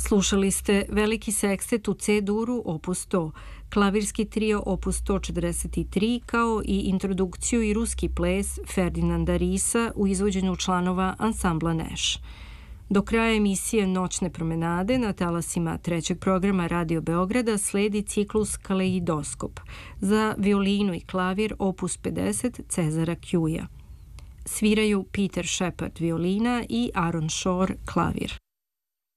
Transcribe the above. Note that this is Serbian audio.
Slušali ste veliki sekstet u C-duru opus 100, klavirski trio opus 143 kao i introdukciju i ruski ples Ferdinanda Risa u izvođenju članova ansambla Neš. Do kraja emisije Noćne promenade na talasima trećeg programa Radio Beograda sledi ciklus Kaleidoskop za violinu i klavir opus 50 Cezara Kjuja. Sviraju Peter Shepard violina i Aaron Shore klavir.